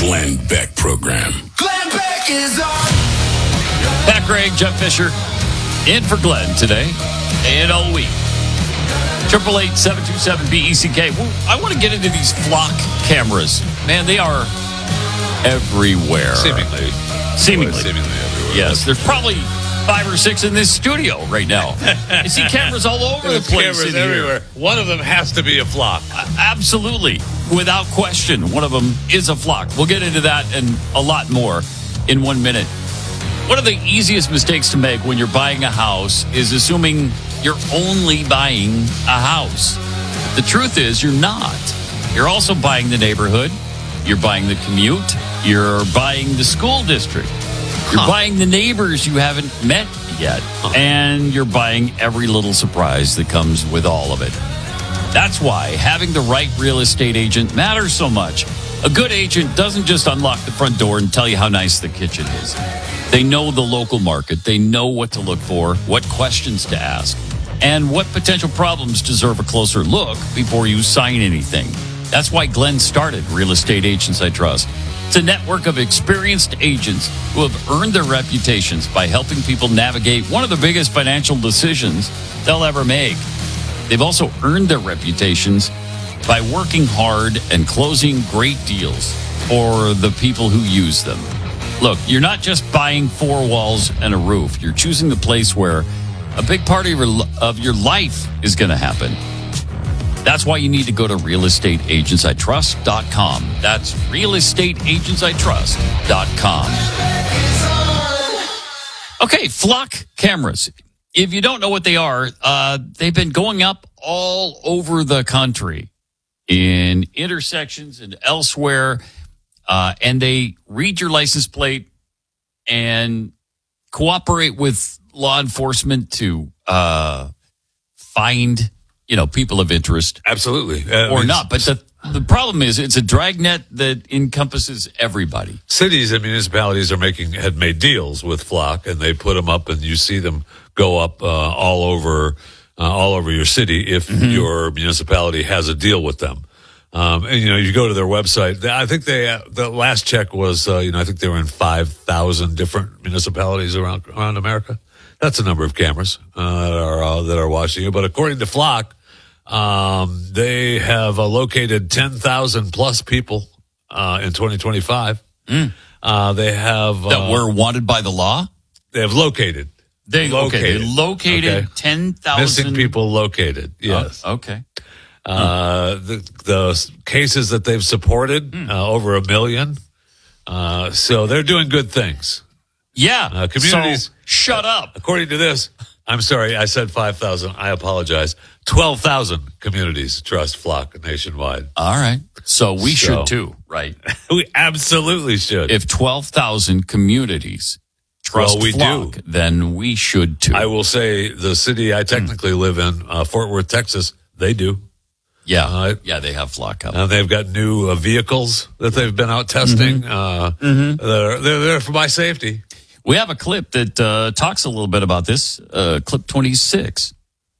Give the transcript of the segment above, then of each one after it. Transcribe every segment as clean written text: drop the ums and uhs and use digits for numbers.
Glenn Beck Program. Glenn Beck is on. Pat Gregg, Jeff Fisher, in for Glenn today and all week. 888-727-BECK. Well, I want to get into these flock cameras. Man, they are everywhere. Seemingly everywhere. Yes, there's probably 5 or 6 in this studio right now. I see cameras all over the place. Cameras everywhere. One of them has to be a flock. Absolutely. Without question, one of them is a flock. We'll get into that and a lot more in 1 minute. One of the easiest mistakes to make when you're buying a house is assuming you're only buying a house. The truth is you're not. You're also buying the neighborhood. You're buying the commute. You're buying the school district. You're buying the neighbors you haven't met yet. And you're buying every little surprise that comes with all of it. That's why having the right real estate agent matters so much. A good agent doesn't just unlock the front door and tell you how nice the kitchen is. They know the local market. They know what to look for, what questions to ask, and what potential problems deserve a closer look before you sign anything. That's why Glenn started Real Estate Agents I Trust. It's a network of experienced agents who have earned their reputations by helping people navigate one of the biggest financial decisions they'll ever make. They've also earned their reputations by working hard and closing great deals for the people who use them. Look, you're not just buying 4 walls and a roof. You're choosing the place where a big part of your life is going to happen. That's why you need to go to realestateagentsitrust.com. That's realestateagentsitrust.com. Okay, flock cameras. If you don't know what they are, they've been going up all over the country in intersections and elsewhere. And they read your license plate and cooperate with law enforcement to find, people of interest. Absolutely. Or not. But the problem is it's a dragnet that encompasses everybody. Cities and municipalities had made deals with Flock, and they put them up, and you see them go up all over your city if your municipality has a deal with them. And you go to their website. I think the last check was, I think they were in 5,000 different municipalities around America. That's a number of cameras that are watching you. But according to Flock, they have located 10,000 plus people in 2025. They have that were wanted by the law. They have located. They located 10,000 missing people. Located. Yes. Okay. The cases that they've supported, over 1 million. So they're doing good things. Yeah. Communities. So, shut up. According to this, I'm sorry, I said 5,000. I apologize. 12,000 communities trust Flock nationwide. All right. So we should too, right? We absolutely should. If 12,000 communities trust Flock, then we should too. I will say the city I technically live in, Fort Worth, Texas, they do. Yeah, they have Flock up. They've got new vehicles that they've been out testing. They're there for my safety. We have a clip that talks a little bit about this. Clip 26.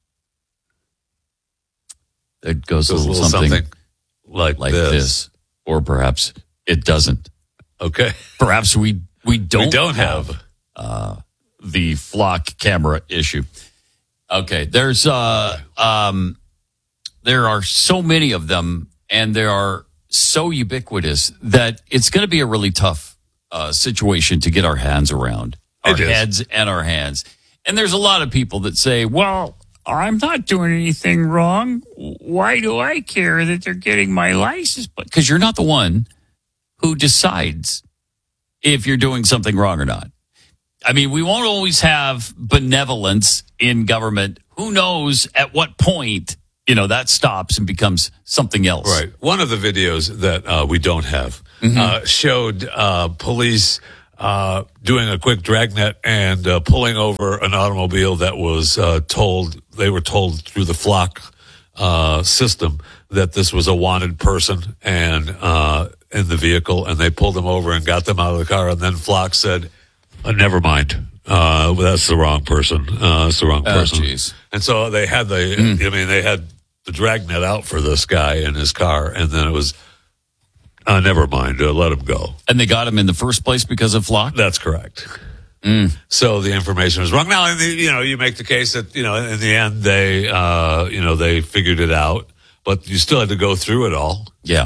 It goes a little something like this. Or perhaps it doesn't. Okay. Perhaps we don't have the Flock camera issue. Okay. There are so many of them, and they are so ubiquitous that it's going to be a really tough situation to get our hands around. Our heads and our hands. And there's a lot of people that say, well, I'm not doing anything wrong. Why do I care that they're getting my license? Because you're not the one who decides if you're doing something wrong or not. I mean, we won't always have benevolence in government. Who knows at what point that stops and becomes something else. Right. One of the videos that we don't have showed police doing a quick dragnet and pulling over an automobile that was told through the Flock system that this was a wanted person and in the vehicle, and they pulled them over and got them out of the car, and then Flock said, never mind. That's the wrong person. That's the wrong person. Geez. And so they had they had the dragnet out for this guy in his car, and then it was Never mind. Let them go. And they got him in the first place because of Flock? That's correct. So the information was wrong. Now, you make the case that, in the end, they figured it out, but you still had to go through it all. Yeah.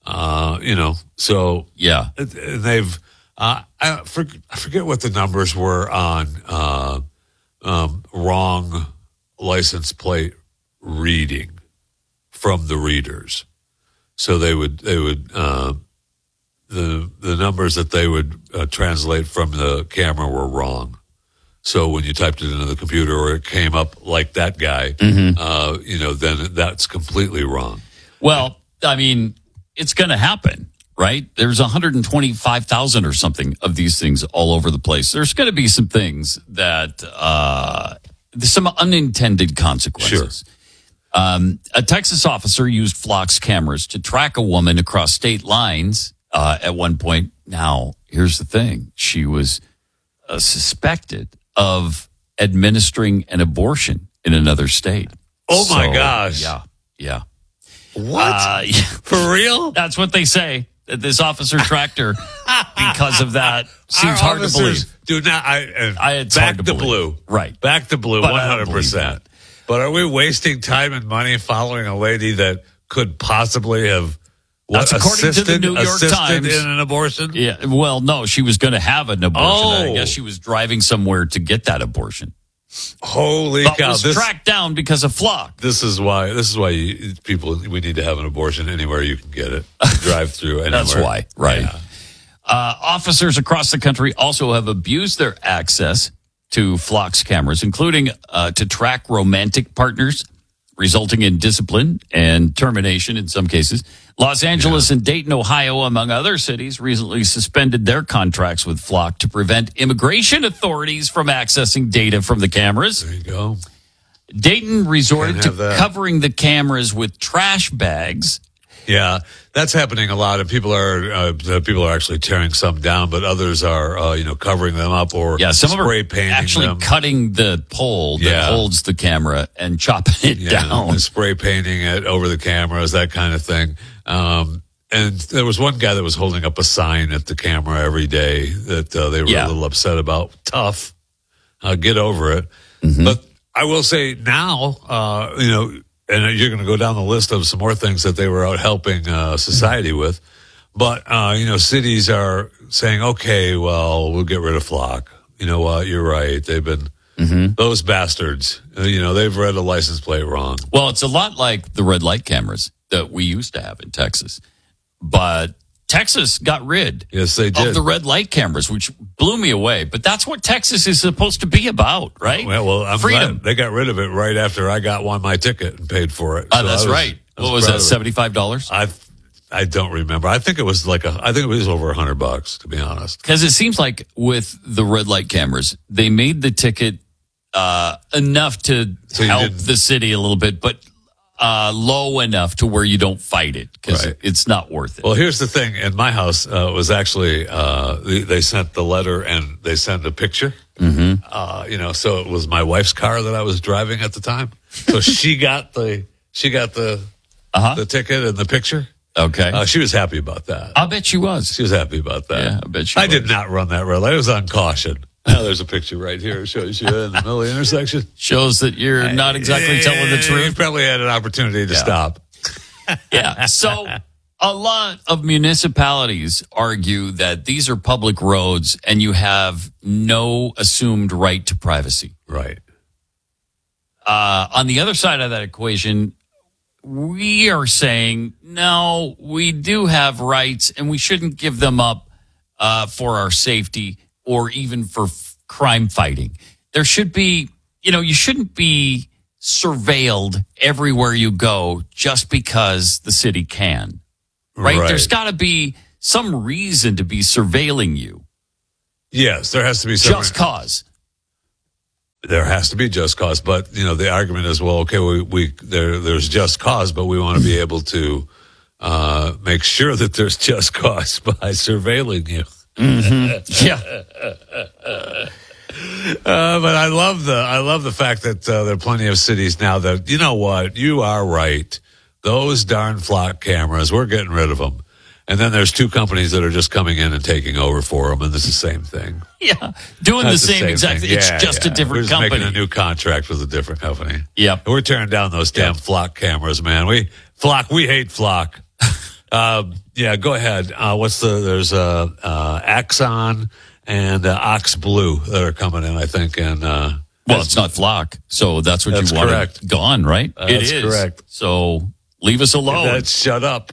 So yeah, they've, I forget what the numbers were on, wrong license plate reading from the readers. So they would, the numbers that they would translate from the camera were wrong. So when you typed it into the computer or it came up like that guy, then that's completely wrong. Well, I mean, it's going to happen, right? There's 125,000 or something of these things all over the place. There's going to be some things that, some unintended consequences. Sure. A Texas officer used Flock's cameras to track a woman across state lines at one point. Now, here's the thing. She was suspected of administering an abortion in another state. Oh, my gosh. Yeah. What? For real? That's what they say. That this officer tracked her because of that. Seems hard to believe. Do not. It's back hard to the believe. blue. Right. Back the blue, But I don't believe 100%. that. But are we wasting time and money following a lady that could possibly have That's according to the New York assisted Times. in an abortion? Yeah. Well, no, she was going to have an abortion. I Oh. guess she was driving somewhere to get that abortion. Holy But cow! was tracked down because of Flock. This is why we need to have an abortion anywhere you can get it. Drive through anywhere. That's why, right? Yeah. Officers across the country also have abused their access to Flock's cameras, including to track romantic partners, resulting in discipline and termination in some cases. Los Angeles and Dayton, Ohio, among other cities, recently suspended their contracts with Flock to prevent immigration authorities from accessing data from the cameras. There you go. Dayton resorted Can't to have that. covering the cameras with trash bags. Yeah, that's happening a lot, and people are actually tearing some down, but others are covering them up or Some of them spray are painting actually them. cutting the pole that Yeah. holds the camera and chopping it down. And spray painting it over the cameras, that kind of thing. And there was one guy that was holding up a sign at the camera every day that they were a little upset about. Tough. Get over it. Mm-hmm. But I will say now, and you're going to go down the list of some more things that they were out helping society with. But, cities are saying, okay, well, we'll get rid of Flock. You know what? You're right. They've been, those bastards, they've read a license plate wrong. Well, it's a lot like the red light cameras that we used to have in Texas. But Texas got rid Yes, they did. of the red light cameras, which blew me away. But that's what Texas is supposed to be about, right? Well, I'm freedom. glad they got rid of it right after I got my ticket and paid for it. So That's right. What was that? $75? I don't remember. I think it was over $100, to be honest. Because it seems like with the red light cameras, they made the ticket enough to you help didn't- the city a little bit, but low enough to where you don't fight it because Right. it's not worth it. Well, here's the thing. In my house, was actually they sent the letter and they sent a picture. Mm-hmm. So it was my wife's car that I was driving at the time. So she got the ticket and the picture. Okay. She was happy about that. I'll bet she was. She was happy about that. Yeah, I bet she I did was. not run that red light. It was on caution. Now there's a picture right here. It shows you in the middle of the intersection. Shows that you're not exactly telling the You truth. probably had an opportunity to stop. Yeah. So a lot of municipalities argue that these are public roads and you have no assumed right to privacy. Right. On the other side of that equation, we are saying, no, we do have rights and we shouldn't give them up for our safety or even for crime fighting. There should be, you shouldn't be surveilled everywhere you go just because the city can. Right? There's got to be some reason to be surveilling you. Yes, there has to be some. Just cause. There has to be just cause, but the argument is, well, okay, there's just cause, but we want to be able to make sure that there's just cause by surveilling you. Yeah. But I love the fact that there are plenty of cities now that, you know what, you are right. Those darn Flock cameras, we're getting rid of them. And then there's two companies that are just coming in and taking over for them, and it's the same thing. Yeah, doing That's the same exact thing. thing. It's just a We're different just company. making a new contract with a different company. Yep. We're tearing down those damn Flock cameras, man. We hate Flock. Yeah, go ahead. There's Axon and Ox Blue that are coming in, I think. And Well, it's not Flock, so that's what That's you want correct. gone, right? It That's is. correct. So leave us alone. shut up.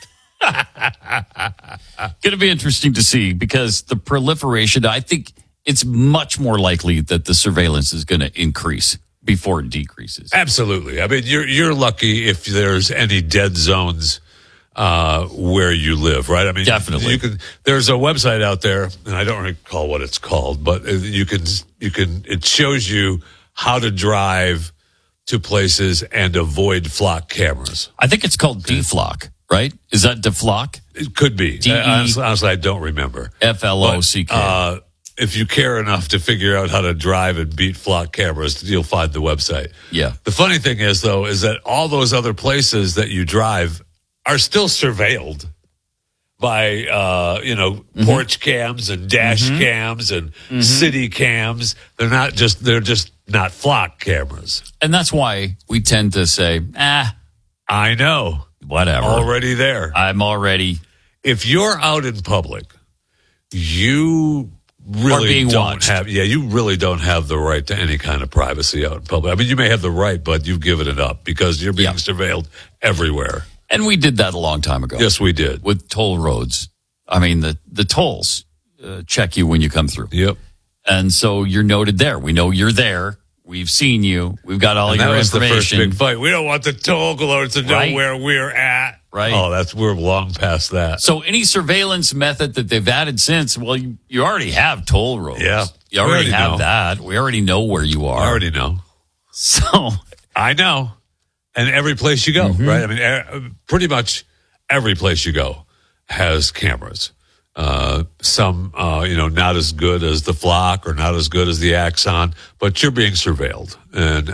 Going to be interesting to see because the proliferation, I think it's much more likely that the surveillance is going to increase before it decreases. Absolutely. I mean, you're lucky if there's any dead zones where you live, right? I mean, Definitely. There's a website out there, and I don't recall what it's called, but it shows you how to drive to places and avoid Flock cameras. I think it's called DFlock, right? Is that DFlock? It could be. DE Honestly, I don't remember. FLOCK. But, if you care enough to figure out how to drive and beat Flock cameras, you'll find the website. Yeah. The funny thing is, though, is that all those other places that you drive are still surveilled by, porch cams and dash cams and city cams. They're just not Flock cameras. And that's why we tend to say, I know. whatever. Already there. I'm already. If you're out in public, you really being don't watched. you really don't have the right to any kind of privacy out in public. I mean, you may have the right, but you've given it up because you're being surveilled everywhere. And we did that a long time ago. Yes, we did. With toll roads. I mean, the tolls check you when you come through. Yep. And so you're noted there. We know you're there. We've seen you. We've got all And your that was information. the first big fight. We don't want the toll collectors to know Right. where we're at. Right. Oh, we're long past that. So any surveillance method that they've added since, well, you already have toll roads. Yeah. You already We already have know. that. We already know where you are. I already know. So I know. And every place you go, right? I mean, pretty much every place you go has cameras. Some, not as good as the Flock or not as good as the Axon, but you're being surveilled. And,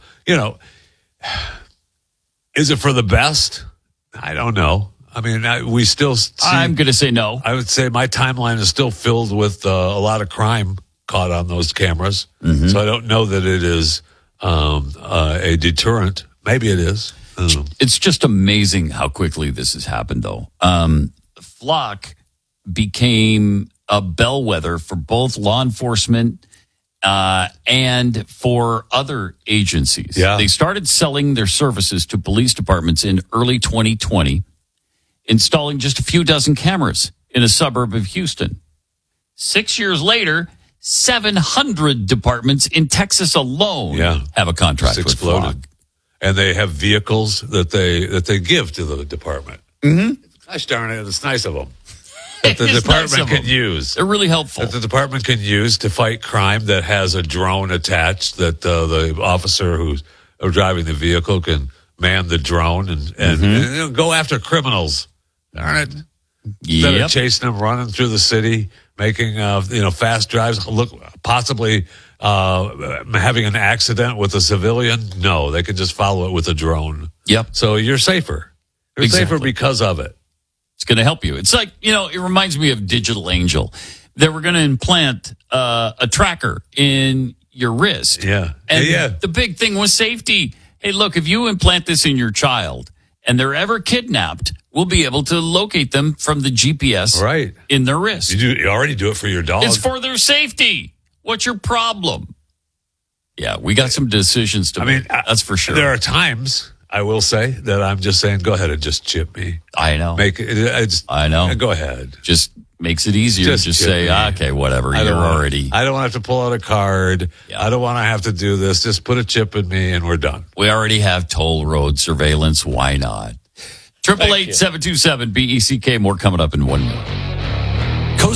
is it for the best? I don't know. I mean, we still see, I'm going to say no. I would say my timeline is still filled with a lot of crime caught on those cameras. So I don't know that it is a deterrent. Maybe it is. It's just amazing how quickly this has happened, though. Flock became a bellwether for both law enforcement and for other agencies. Yeah. They started selling their services to police departments in early 2020, installing just a few dozen cameras in a suburb of Houston. 6 years later, 700 departments in Texas alone have a contract It's with exploded. Flock. And they have vehicles that they give to the department. Mm-hmm. Gosh darn it, it's nice of them. That the It is department nice of can them. use. They're really helpful. That the department can use to fight crime that has a drone attached, that the officer who's driving the vehicle can man the drone and go after criminals. Darn it. Instead of chasing them, running through the city, making fast drives, possibly having an accident with a civilian. No, they can just follow it with a drone. Yep. So you're safer. You're safer because of it. It's going to help you. It's like, it reminds me of Digital Angel. They were going to implant a tracker in your wrist. Yeah. And the big thing was safety. Hey, look, if you implant this in your child and they're ever kidnapped, we'll be able to locate them from the GPS in their wrist. You already do it for your dog. It's for their safety. What's your problem? Yeah, we got some decisions to make. That's for sure. There are times, I will say, that I'm just saying, go ahead and just chip me. I know. I know. Go ahead. Just makes it easier. Just say, okay, whatever. I You're don't already. I don't want to have to pull out a card. Yeah. I don't want to have to do this. Just put a chip in me and we're done. We already have toll road surveillance. Why not? 888-727-BECK. More coming up in 1 minute.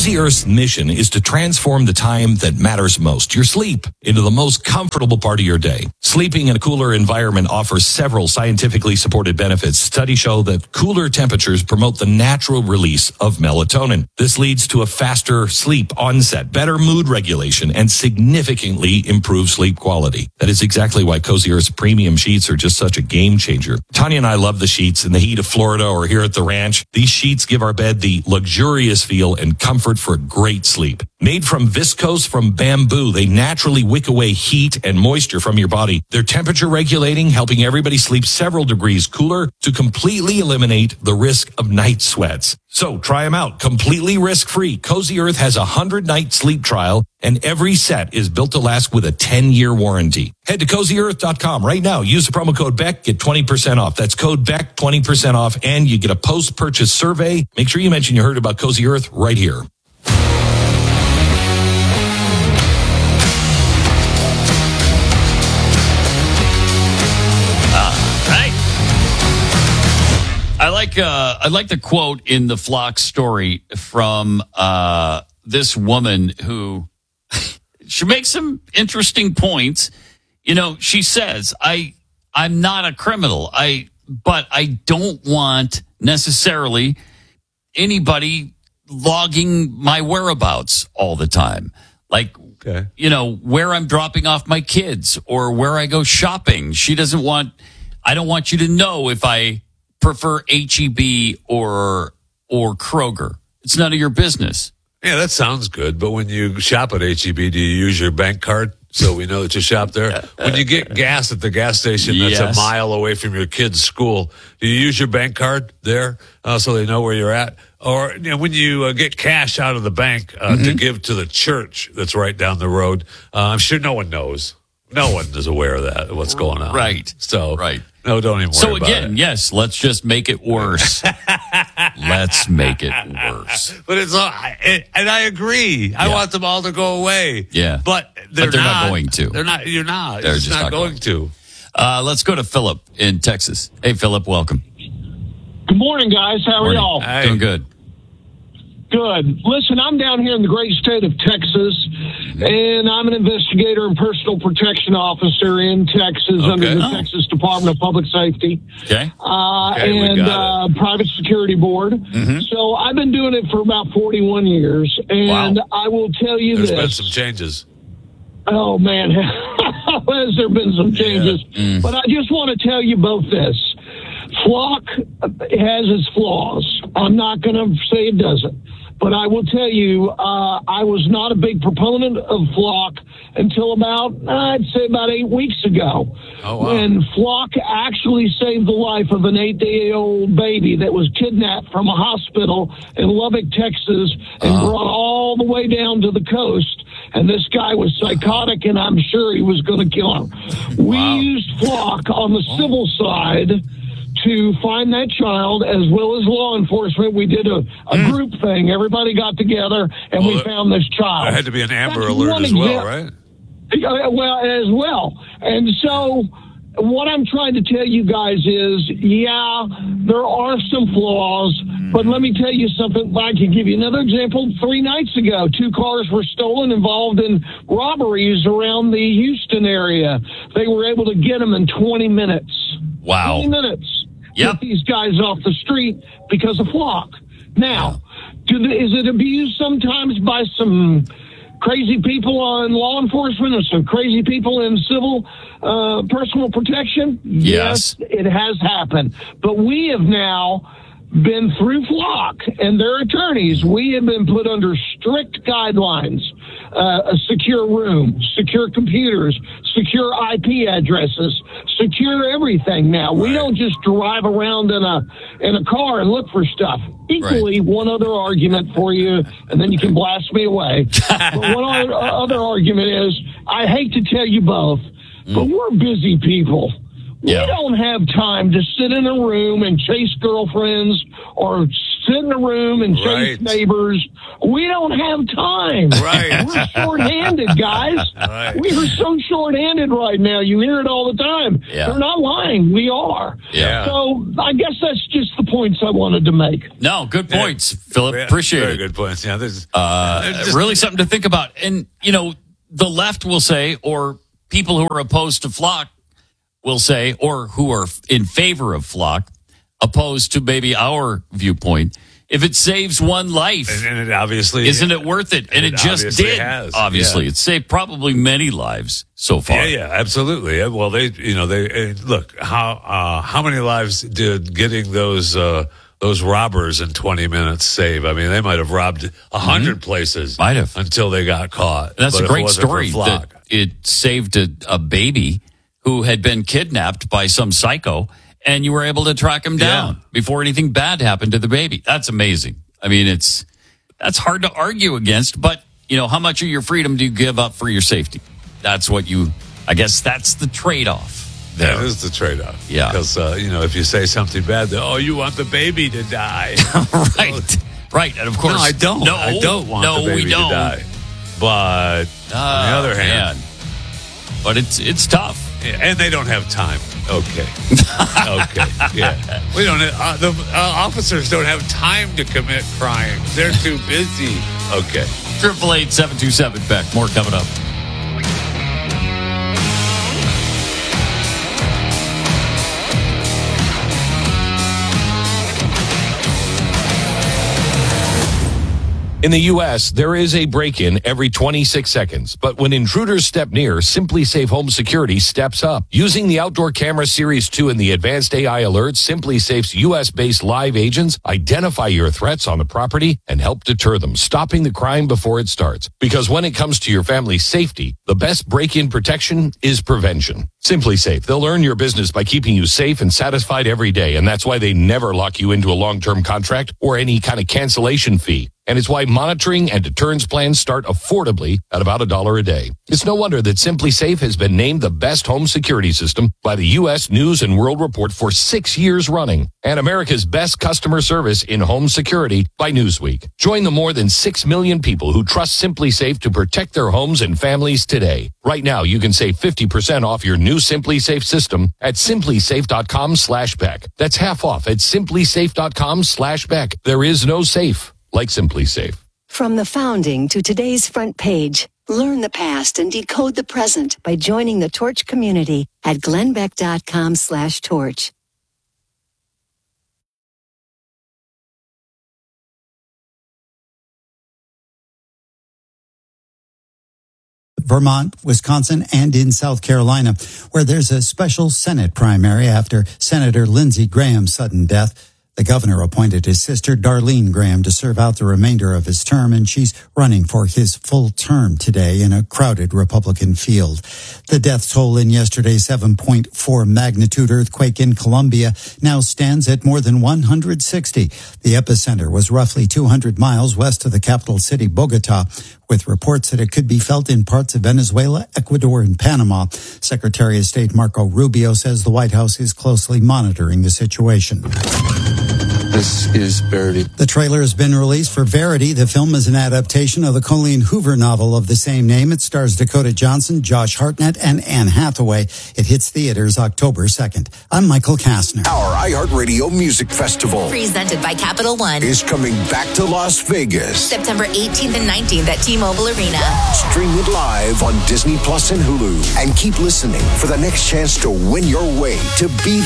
Cozy Earth's mission is to transform the time that matters most, your sleep, into the most comfortable part of your day. Sleeping in a cooler environment offers several scientifically supported benefits. Studies show that cooler temperatures promote the natural release of melatonin. This leads to a faster sleep onset, better mood regulation, and significantly improved sleep quality. That is exactly why Cozy Earth's premium sheets are just such a game changer. Tanya and I love the sheets in the heat of Florida or here at the ranch. These sheets give our bed the luxurious feel and comfort for a great sleep. Made from viscose from bamboo, they naturally wick away heat and moisture from your body. They're temperature regulating, helping everybody sleep several degrees cooler to completely eliminate the risk of night sweats. So try them out completely risk-free. Cozy Earth has a 100-night sleep trial, and every set is built to last with a 10-year warranty. Head to CozyEarth.com right now. Use the promo code BECK, get 20% off. That's code BECK, 20% off, and you get a post-purchase survey. Make sure you mention you heard about Cozy Earth right here. I like the quote in the Flock story from this woman who she makes some interesting points. You know, she says, I'm not a criminal. But I don't want necessarily anybody logging my whereabouts all the time. Like, Okay. you know, where I'm dropping off my kids or where I go shopping. I don't want you to know if I prefer H-E-B or Kroger. It's none of your business. Yeah, that sounds good. But when you shop at H-E-B, do you use your bank card so we know that you shop there? When you get gas at the gas station that's Yes. a mile away from your kid's school, do you use your bank card there so they know where you're at? Or when you get cash out of the bank to give to the church that's right down the road, I'm sure no one knows. No one is aware of that, what's going on. Right. So, right. No, don't even worry So about again, it. yes, let's just make it worse. Let's make it worse. But it's all, and I agree. I want them all to go away. Yeah. But they're not going to. They're not. You're not. They're It's just not not going to. Let's go to Philip in Texas. Hey, Philip, welcome. Good morning, guys. How are Morning. y'all? Hey. Doing good. Good. Listen, I'm down here in the great state of Texas, and I'm an investigator and personal protection officer in Texas under the Oh. Texas Department of Public Safety Okay. Okay, we got and Private Security Board. So I've been doing it for about 41 years, and Wow. I will tell you There's this. been some changes. Oh, man. Has there been some changes? But I just want to tell you both this. Flock has its flaws. I'm not going to say it doesn't. But I will tell you, I was not a big proponent of Flock until I'd say about 8 weeks ago. Oh, wow. When Flock actually saved the life of an 8-day-old baby that was kidnapped from a hospital in Lubbock, Texas, and brought all the way down to the coast. And this guy was psychotic, and I'm sure he was going to kill him. We used Flock on the civil side to find that child, as well as law enforcement. We did a group thing. Everybody got together, and we found this child. There had to be an Amber That's Alert one as well, example. right? Well, as well. And so what I'm trying to tell you guys is, yeah, there are some flaws, but let me tell you something. I can give you another example. 3 nights ago, 2 cars were stolen involved in robberies around the Houston area. They were able to get them in 20 minutes. Wow. 20 minutes. Yep. Get these guys off the street because of Flock. Now, is it abused sometimes by some crazy people in law enforcement or some crazy people in civil personal protection? Yes. It has happened. But we have now been through Flock and their attorneys. We have been put under strict guidelines, a secure room, secure computers, secure IP addresses, secure everything now. We don't just drive around in a car and look for stuff. Equally, one other argument for you, and then you can blast me away. But one other argument is, I hate to tell you both, but we're busy people. Yeah. We don't have time to sit in a room and chase girlfriends or sit in a room and chase Right. neighbors. We don't have time. Right. We're short-handed, guys. Right. We are so short-handed right now. You hear it all the time. Yeah. They're not lying. We are. Yeah. So I guess that's just the points I wanted to make. No, good points, Philip. Yeah, Appreciate very it. good points. Yeah, there's Really something to think about. And, you know, the left will say, or people who are opposed to Flock will say, or who are in favor of Flock, opposed to maybe our viewpoint, if it saves one life, and it obviously isn't it worth it? And it just obviously did. has. Obviously, Yeah. It saved probably many lives so far. Yeah, absolutely. Well, they look how many lives did getting those robbers in 20 minutes save? I mean, they might have robbed 100 places, Might have. until they got caught. That's But a if it great wasn't for story Flock- that it saved a baby who had been kidnapped by some psycho, and you were able to track him down before anything bad happened to the baby. That's amazing. I mean, that's hard to argue against, but you know, how much of your freedom do you give up for your safety? I guess that's the trade-off there. That is the trade-off. Yeah. Because, if you say something bad, you want the baby to die. Right. And of course, No, I don't. No, I don't want the baby we don't. to die. But on the other hand, but it's tough. and they don't have time. Okay. Yeah. We don't. The officers don't have time to commit crime. They're too busy. Okay. 888-727 Beck. More coming up. In the U.S., there is a break-in every 26 seconds. But when intruders step near, Simply Safe Home Security steps up. Using the Outdoor Camera Series 2 and the advanced AI alerts, Simply Safe's U.S.-based live agents identify your threats on the property and help deter them, stopping the crime before it starts. Because when it comes to your family's safety, the best break-in protection is prevention. Simply Safe. They'll earn your business by keeping you safe and satisfied every day. And that's why they never lock you into a long-term contract or any kind of cancellation fee. And it's why monitoring and deterrence plans start affordably at about $1 a day. It's no wonder that Simply Safe has been named the best home security system by the U.S. News and World Report for 6 years running, and America's best customer service in home security by Newsweek. Join the more than 6 million people who trust Simply Safe to protect their homes and families today. Right now, you can save 50% off your new Simply Safe system at simplysafe.com/Beck. That's half off at simplysafe.com/Beck. There is no safe like Simply Safe. From the founding to today's front page, learn the past and decode the present by joining the Torch community at glennbeck.com/torch. Vermont, Wisconsin, and in South Carolina, where there's a special Senate primary after Senator Lindsey Graham's sudden death. The governor appointed his sister, Darlene Graham, to serve out the remainder of his term, and she's running for his full term today in a crowded Republican field. The death toll in yesterday's 7.4 magnitude earthquake in Colombia now stands at more than 160. The epicenter was roughly 200 miles west of the capital city, Bogota, with reports that it could be felt in parts of Venezuela, Ecuador, and Panama. Secretary of State Marco Rubio says the White House is closely monitoring the situation. This is Verity. The trailer has been released for Verity. The film is an adaptation of the Colleen Hoover novel of the same name. It stars Dakota Johnson, Josh Hartnett, and Anne Hathaway. It hits theaters October 2nd. I'm Michael Kastner. Our iHeartRadio Music Festival Presented by Capital One. is coming back to Las Vegas. September 18th and 19th at T-Mobile Arena. Stream it live on Disney Plus and Hulu. And keep listening for the next chance to win your way to be